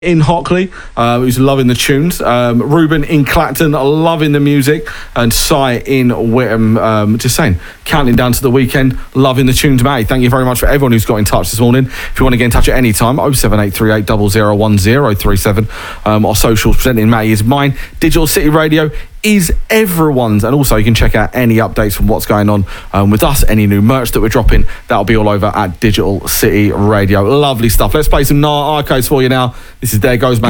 in Hockley, who's loving the tunes. Ruben in Clacton, loving the music. And Si in Whittam, just saying, counting down to the weekend, loving the tunes, mate. Thank you very much for everyone who's got in touch this morning. If you want to get in touch at any time, 07838 001037. Our socials presenting Matty is mine. Digital City Radio is everyone's, and also you can check out any updates from what's going on with us, any new merch that we're dropping. That'll be all over at Digital City Radio. Lovely stuff. Let's play some Arcos for you now. This is There Goes My